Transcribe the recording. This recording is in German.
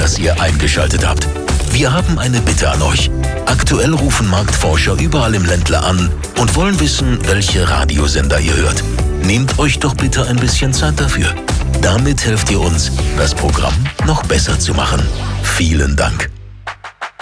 dass ihr eingeschaltet habt. Wir haben eine Bitte an euch. Aktuell rufen Marktforscher überall im Ländler an und wollen wissen, welche Radiosender ihr hört. Nehmt euch doch bitte ein bisschen Zeit dafür. Damit helft ihr uns, das Programm noch besser zu machen. Vielen Dank.